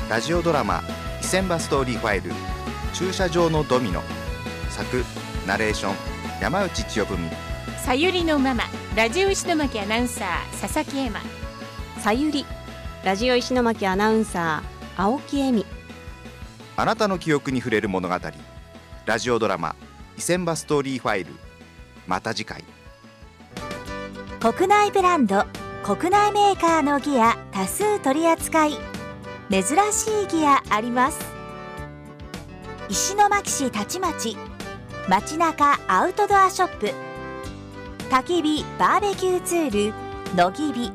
ラジオドラマイセンバストーリーファイル駐車場のドミノ。作ナレーション山内千代文。 さゆりのママラジオ石巻アナウンサー佐々木恵馬。 さゆりラジオ石巻アナウンサー青木恵美。 あなたの記憶に触れる物語ラジオドラマイセンバストーリーファイル。また次回。 国内ブランド国内メーカーのギア多数取り扱い。珍しいギアあります。石巻市たちまち街中アウトドアショップ焚き火バーベキューツールのぎび。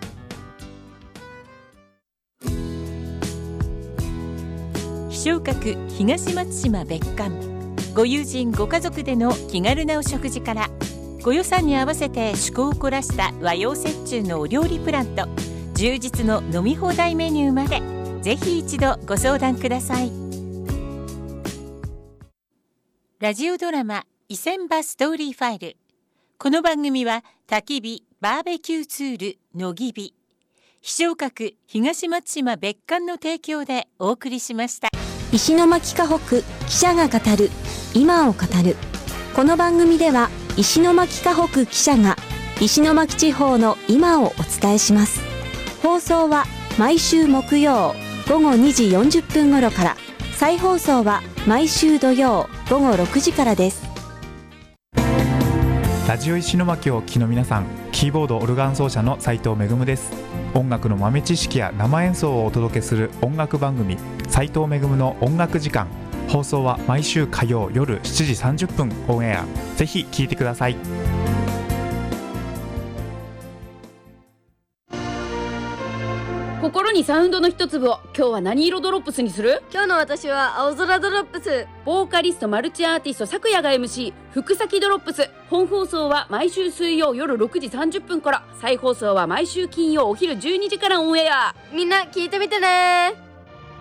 飛翔閣東松島別館。ご友人ご家族での気軽なお食事からご予算に合わせて趣向を凝らした和洋折衷のお料理プランと充実の飲み放題メニューまで、ぜひ一度ご相談ください。ラジオドラマイセンバストーリーファイル。この番組は焚き火バーベキューツールのぎび、飛翔閣東松島別館の提供でお送りしました。 石巻河北記者が語る今を語る。この番組では石巻河北記者が石巻地方の今をお伝えします。放送は毎週木曜午後2時40分頃から、再放送は毎週土曜午後6時からです。 ラジオ石巻をお聞きの皆さん、キーボードオルガン奏者の斉藤恵です。音楽の豆知識や生演奏をお届けする音楽番組、斉藤恵の音楽時間。放送は毎週火曜夜7時30分オンエア。ぜひ聞いてください。 心にサウンドの一粒を。今日は何色ドロップスにする？ 今日の私は青空ドロップス。 ボーカリストマルチアーティスト咲夜が MC 福崎ドロップス。本放送は毎週水曜夜6時30分から、再放送は毎週金曜お昼12時からオンエア。 みんな聞いてみてね。